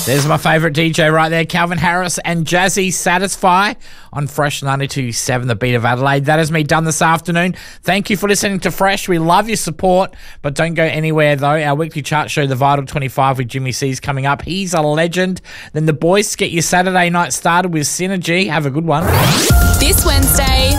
There's my favourite DJ right there, Calvin Harris and Jazzy Satisfy on Fresh 92.7, the beat of Adelaide. That is me done this afternoon. Thank you for listening to Fresh. We love your support, but don't go anywhere though. Our weekly chart show, The Vital 25 with Jimmy C, is coming up. He's a legend. Then the boys get your Saturday night started with Synergy. Have a good one. This Wednesday,